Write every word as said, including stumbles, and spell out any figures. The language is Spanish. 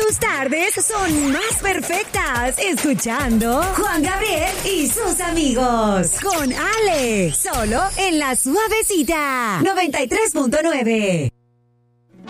tus tardes son más perfectas escuchando Juan Gabriel y sus amigos. Con Ale, solo en La Suavecita noventa y tres punto nueve.